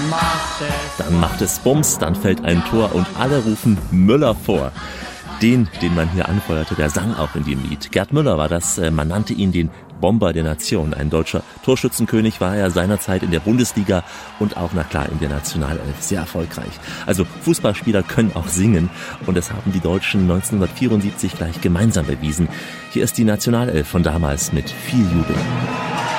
Dann macht es Bums, dann fällt ein Tor und alle rufen Müller vor. Den man hier anfeuerte, der sang auch in dem Lied. Gerd Müller war das, man nannte ihn den Bomber der Nation. Ein deutscher Torschützenkönig war er seinerzeit in der Bundesliga und auch, na klar, in der Nationalelf sehr erfolgreich. Also Fußballspieler können auch singen und das haben die Deutschen 1974 gleich gemeinsam bewiesen. Hier ist die Nationalelf von damals mit viel Jubel.